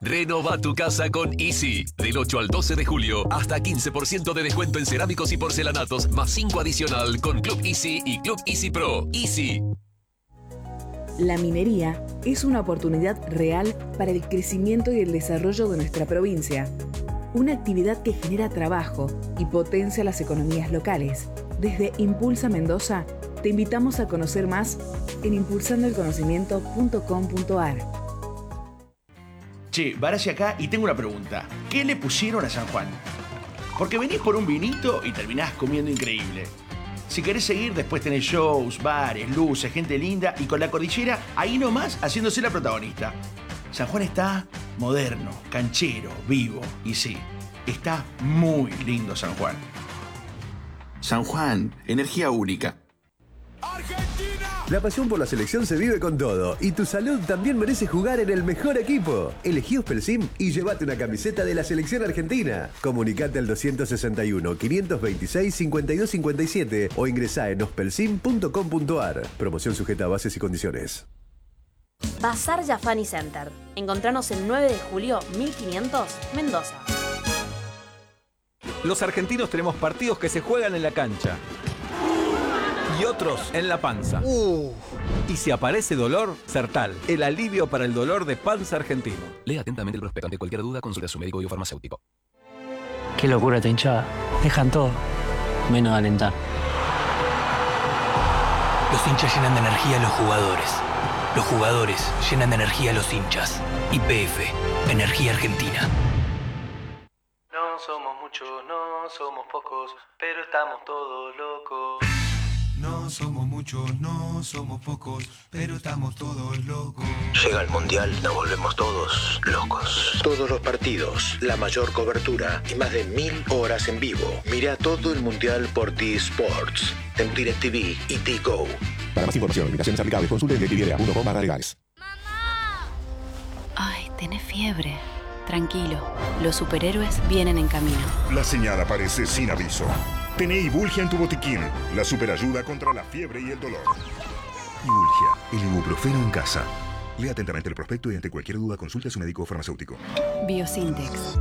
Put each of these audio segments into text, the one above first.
Renova tu casa con Easy. Del 8 al 12 de julio, hasta 15% de descuento en cerámicos y porcelanatos, más 5 adicional con Club Easy y Club Easy Pro. Easy. La minería es una oportunidad real para el crecimiento y el desarrollo de nuestra provincia. Una actividad que genera trabajo y potencia las economías locales. Desde Impulsa Mendoza, te invitamos a conocer más en impulsandoelconocimiento.com.ar. Che, Barassi acá y tengo una pregunta. ¿Qué le pusieron a San Juan? Porque venís por un vinito y terminás comiendo increíble. Si querés seguir, después tenés shows, bares, luces, gente linda y con la cordillera ahí nomás haciéndose la protagonista. San Juan está moderno, canchero, vivo y sí, está muy lindo San Juan. San Juan, energía única. La pasión por la selección se vive con todo y tu salud también merece jugar en el mejor equipo. Elegí Ospelsim y llévate una camiseta de la selección argentina. Comunicate al 261-526-5257 o ingresá en ospelsim.com.ar. Promoción sujeta a bases y condiciones. Bazar Jafani Center. Encontranos el 9 de julio 1500, Mendoza. Los argentinos tenemos partidos que se juegan en la cancha y otros en la panza. Y si aparece dolor, Sertal, el alivio para el dolor de panza argentino. Lea atentamente el prospecto. Ante cualquier duda, consulta a su médico y o farmacéutico. Qué locura esta hinchada. Dejan todo, menos de alentar. Los hinchas llenan de energía a los jugadores. Los jugadores llenan de energía a los hinchas. YPF, Energía Argentina. No somos muchos, no somos pocos, pero estamos todos locos. No somos muchos, no somos pocos, pero estamos todos locos. Llega el Mundial, nos volvemos todos locos. Todos los partidos, la mayor cobertura y más de 1000 horas en vivo. Mira todo el Mundial por T-Sports, en DirecTV y T-Go. Para más información, limitaciones aplicables, consulte en directv.com/legales. Ay, tenés fiebre. Tranquilo, los superhéroes vienen en camino. La señal aparece sin aviso. Tené Ibulgia en tu botiquín, la superayuda contra la fiebre y el dolor. Ibulgia, el ibuprofeno en casa. Lea atentamente el prospecto y ante cualquier duda consulte a su médico o farmacéutico. Biosintex.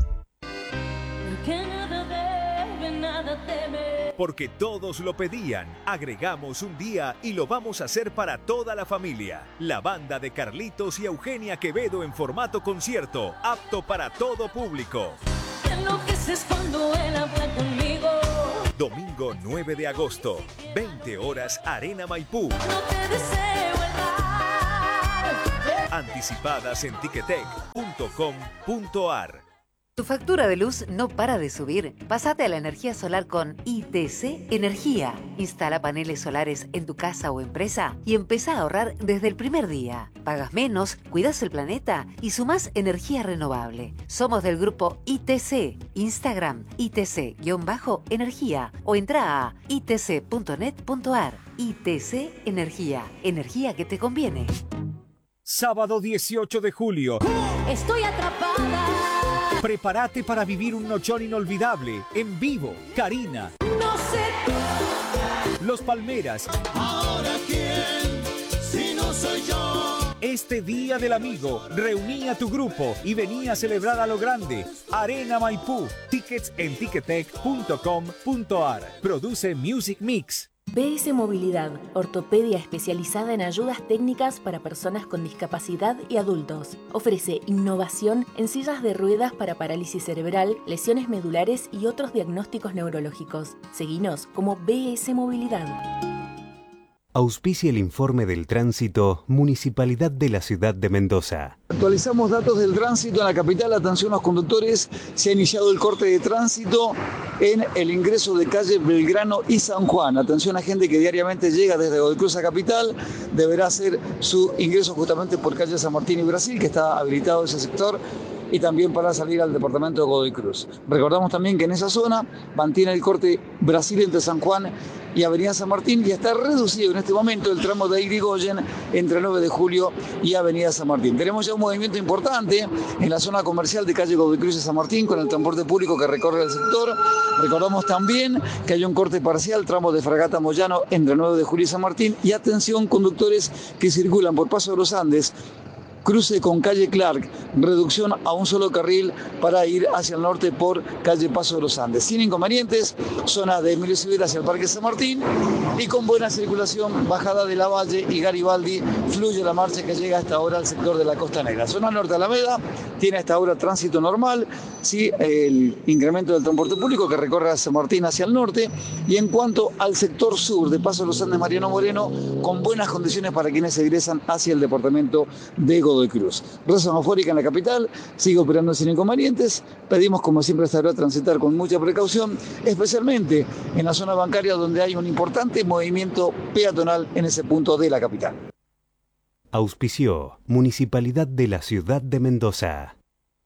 Porque todos lo pedían, agregamos un día y lo vamos a hacer para toda la familia. La banda de Carlitos y Eugenia Quevedo en formato concierto, apto para todo público. Enloqueces cuando él habla conmigo. Domingo 9 de agosto, 20 horas, Arena Maipú. No te deseo el mal. Anticipadas en ticketek.com.ar. ¿Tu factura de luz no para de subir? Pásate a la energía solar con ITC Energía. Instala paneles solares en tu casa o empresa y empezá a ahorrar desde el primer día. Pagas menos, cuidas el planeta y sumás energía renovable. Somos del grupo ITC. Instagram ITC-energía o entra a itc.net.ar. ITC Energía. Energía que te conviene. Sábado 18 de julio. Estoy atrapada. Prepárate para vivir un nochón inolvidable. En vivo, Karina. No sé tú. Los Palmeras. ¿Ahora quién? Si no soy yo. Este Día del Amigo, reuní a tu grupo y vení a celebrar a lo grande. Arena Maipú. Tickets en ticketek.com.ar. Produce Music Mix. BS Movilidad, ortopedia especializada en ayudas técnicas para personas con discapacidad y adultos. Ofrece innovación en sillas de ruedas para parálisis cerebral, lesiones medulares y otros diagnósticos neurológicos. Seguinos como BS Movilidad. Auspicia el informe del tránsito Municipalidad de la Ciudad de Mendoza. Actualizamos datos del tránsito en la capital. Atención a los conductores, se ha iniciado el corte de tránsito en el ingreso de calle Belgrano y San Juan. Atención a gente que diariamente llega desde Godoy Cruz a capital, deberá hacer su ingreso justamente por calle San Martín y Brasil, que está habilitado ese sector, y también para salir al departamento de Godoy Cruz. Recordamos también que en esa zona mantiene el corte Brasil entre San Juan y Avenida San Martín, y está reducido en este momento el tramo de Irigoyen entre 9 de julio y Avenida San Martín. Tenemos ya un movimiento importante en la zona comercial de calle Godoy Cruz y San Martín con el transporte público que recorre el sector. Recordamos también que hay un corte parcial, tramo de Fragata Moyano entre 9 de julio y San Martín. Y atención, conductores que circulan por Paso de los Andes cruce con calle Clark, reducción a un solo carril para ir hacia el norte por calle Paso de los Andes. Sin inconvenientes, zona de Emilio Civil hacia el Parque San Martín y con buena circulación, bajada de La Valle y Garibaldi, fluye la marcha que llega hasta ahora al sector de la Costanera. Zona norte Alameda tiene hasta ahora tránsito normal, sí, el incremento del transporte público que recorre a San Martín hacia el norte, y en cuanto al sector sur de Paso de los Andes Mariano Moreno, con buenas condiciones para quienes egresan hacia el departamento de Godoy Cruz. Red semafórica en la capital sigue operando sin inconvenientes. Pedimos, como siempre, hasta ahora transitar con mucha precaución, especialmente en la zona bancaria donde hay un importante movimiento peatonal en ese punto de la capital. Auspició Municipalidad de la Ciudad de Mendoza.